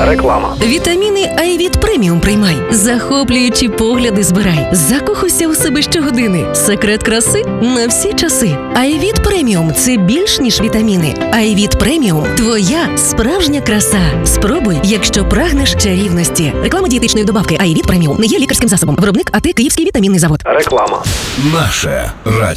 Реклама. Вітаміни Айвіт Преміум приймай. Захоплюючі погляди збирай. Закохуйся у себе щогодини. Секрет краси на всі часи. Айвіт Преміум – це більш ніж вітаміни. Айвіт Преміум – твоя справжня краса. Спробуй, якщо прагнеш чарівності. Реклама дієтичної добавки Айвіт Преміум не є лікарським засобом. Виробник АТ Київський вітамінний завод. Реклама. Наше радіо.